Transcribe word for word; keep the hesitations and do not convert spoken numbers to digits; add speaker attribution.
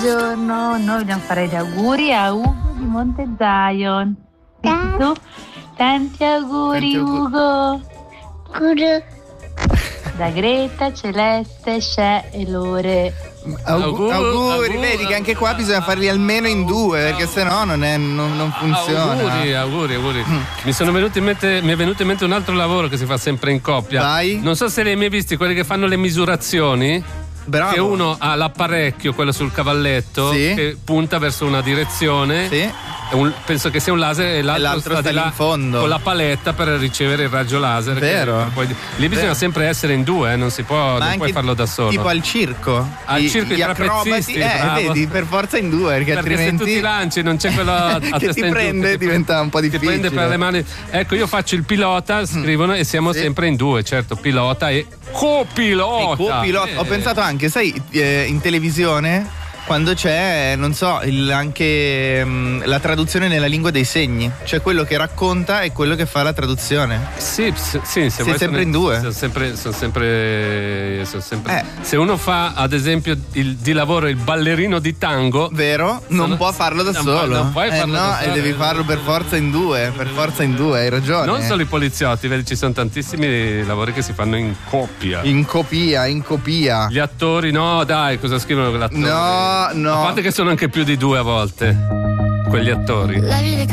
Speaker 1: buongiorno. Noi vogliamo fare gli auguri a Ugo di Monte Zion. E tu? Tanti auguri,
Speaker 2: Tanti auguri.
Speaker 1: Ugo.
Speaker 3: Auguri.
Speaker 1: Da Greta, Celeste, Sce e Lore.
Speaker 2: Auguri, auguri, auguri, vedi che anche qua bisogna farli almeno in due, perché sennò non, è, non, non funziona.
Speaker 4: Auguri, auguri, auguri. Mi sono venuti in mente, mi è venuto in mente un altro lavoro che si fa sempre in coppia.
Speaker 2: Vai.
Speaker 4: Non so se li hai mai visti, quelli che fanno le misurazioni.
Speaker 2: Bravo.
Speaker 4: Che uno ha l'apparecchio, quello sul cavalletto,
Speaker 2: Sì.
Speaker 4: che punta verso una direzione.
Speaker 2: Sì.
Speaker 4: Un, penso che sia un laser e l'altro,
Speaker 2: E l'altro sta
Speaker 4: di
Speaker 2: lì
Speaker 4: là
Speaker 2: in fondo.
Speaker 4: con la paletta per ricevere il raggio laser.
Speaker 2: Vero.
Speaker 4: Che poi, lì bisogna
Speaker 2: Vero.
Speaker 4: sempre essere in due, eh, non si può,
Speaker 2: Ma
Speaker 4: non puoi
Speaker 2: anche
Speaker 4: farlo da solo.
Speaker 2: Tipo al circo.
Speaker 4: Al
Speaker 2: I-
Speaker 4: circo i
Speaker 2: gli acrobati,
Speaker 4: trapezzisti,
Speaker 2: eh,
Speaker 4: bravo.
Speaker 2: vedi, per forza in due, perché,
Speaker 4: Perché
Speaker 2: altrimenti
Speaker 4: se tu ti lanci non c'è quello a, a
Speaker 2: che
Speaker 4: testa
Speaker 2: ti
Speaker 4: in giù,
Speaker 2: prende
Speaker 4: che ti
Speaker 2: diventa un po'
Speaker 4: ti
Speaker 2: difficile.
Speaker 4: prende per le mani. Ecco, io faccio il pilota, scrivono e siamo
Speaker 2: Sì.
Speaker 4: sempre in due, certo, pilota e copilota.
Speaker 2: E copilota.
Speaker 4: Eh.
Speaker 2: Ho pensato anche, sai, eh, in televisione quando c'è, non so, il, anche mh, la traduzione nella lingua dei segni, cioè quello che racconta e quello che fa la traduzione.
Speaker 4: Sì, sì, sì, se vuoi
Speaker 2: sempre
Speaker 4: sono-
Speaker 2: in due.
Speaker 4: Sono sempre, sono sempre, sono sempre-
Speaker 2: Eh.
Speaker 4: Se uno fa, ad esempio, il, di lavoro il ballerino di tango,
Speaker 2: Vero? Non
Speaker 4: Sono-
Speaker 2: può farlo da
Speaker 4: non
Speaker 2: solo.
Speaker 4: puoi- non puoi
Speaker 2: eh
Speaker 4: farlo
Speaker 2: no,
Speaker 4: da solo.
Speaker 2: e devi farlo per forza in due, per forza in due, hai ragione.
Speaker 4: non solo i poliziotti, vedi, ci sono tantissimi lavori che si fanno in coppia.
Speaker 2: In copia, in copia.
Speaker 4: Gli attori, no, dai, cosa scrivono quell'attore?
Speaker 2: No, no.
Speaker 4: A parte che sono anche più di due a volte, quegli attori.
Speaker 3: La vita